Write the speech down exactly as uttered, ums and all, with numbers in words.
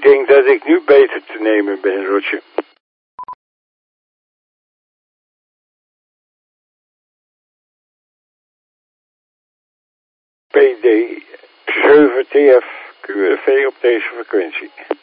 Ik denk dat ik nu beter te nemen ben, Roger. P D zeven T F Q R V op deze frequentie.